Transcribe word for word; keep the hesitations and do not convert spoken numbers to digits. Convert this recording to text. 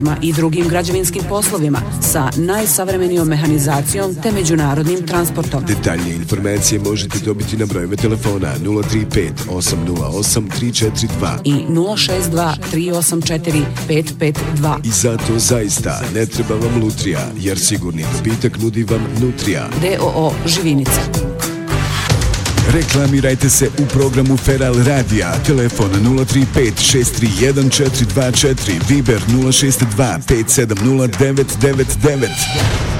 i drugim građevinskim poslovima sa najsavremenijom mehanizacijom te međunarodnim transportom. Detaljnije informacije možete dobiti na brojeve telefona nula tri pet osam nula osam tri četiri dva i nula šest dva tri osam četiri pet pet dva. I zato zaista ne treba vam lutrija, jer sigurni dobitak nudi vam Nutrija. D O O Živinica. Reklamirajte se u programu Feral Radija. Telefon nula tri pet šest tri jedan četiri dva četiri, Viber nula šest dva pet sedam nula devet devet devet.